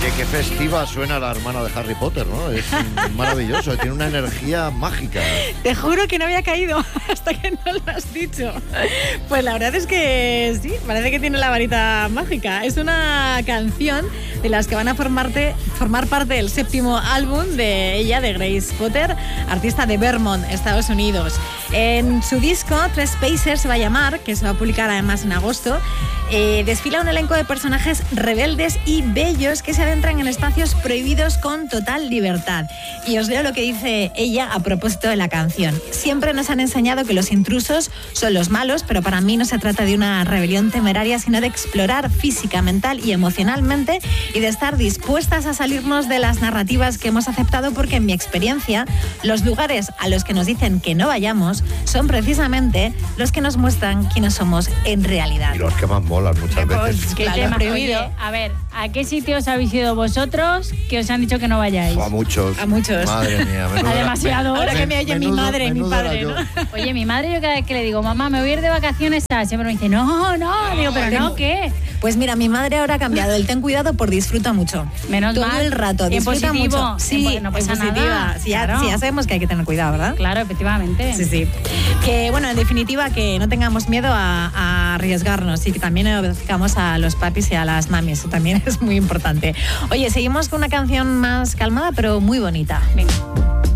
Oye, qué festiva suena la hermana de Harry Potter, ¿no? Es maravilloso, tiene una energía mágica. Te juro que no había caído hasta que no lo has dicho. Pues la verdad es que sí, parece que tiene la varita mágica. Es una canción de las que van a formar parte del 7º álbum de ella, de Grace Potter, artista de Vermont, Estados Unidos. En su disco, Tres Spaces se va a llamar, que se va a publicar además en agosto, desfila un elenco de personajes rebeldes y bellos que se adentran en espacios prohibidos con total libertad. Y os leo lo que dice ella a propósito de la canción. Siempre nos han enseñado que los intrusos son los malos, pero para mí no se trata de una rebelión temeraria, sino de explorar física, mental y emocionalmente y de estar dispuestas a salirnos de las narrativas que hemos aceptado, porque en mi experiencia los lugares a los que nos dicen que no vayamos son precisamente los que nos muestran quiénes somos en realidad. Y los que más molan muchas veces. ¿Qué tema? Oye, a ver, ¿a qué sitios habéis ido vosotros que os han dicho que no vayáis? A muchos. A muchos. Madre mía. A demasiado. Ahora que me oye mi madre y mi padre, ¿no? Oye, mi madre, yo cada vez que le digo, mamá, me voy a ir de vacaciones, siempre me dice, no. Digo, pero no, ¿qué? Pues mira, mi madre ahora ha cambiado el ten cuidado por disfruta mucho. Menos todo mal. el rato, disfruta en positivo, mucho. Sí, no pasa en positiva. nada. Sí, ya sabemos que hay que tener cuidado, ¿verdad? Claro, efectivamente. Sí. Que bueno, en definitiva, que no tengamos miedo a arriesgarnos y que también obedezcamos a los papis y a las mamis. Eso también es muy importante. Oye, seguimos con una canción más calmada, pero muy bonita. Venga.